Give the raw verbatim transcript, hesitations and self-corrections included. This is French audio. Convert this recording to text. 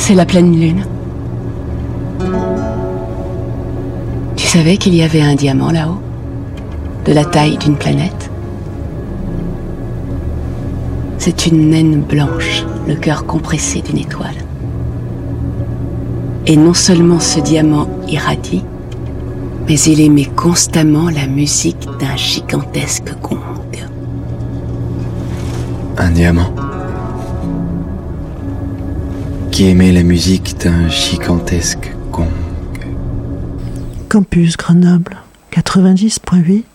C'est la pleine lune. Tu savais qu'il y avait un diamant là-haut, de la taille d'une planète? C'est une naine blanche, le cœur compressé d'une étoile. Et non seulement ce diamant irradie, mais il émet constamment la musique d'un gigantesque gong. Un diamant qui émet la musique d'un gigantesque gong. Campus Grenoble quatre-vingt-dix point huit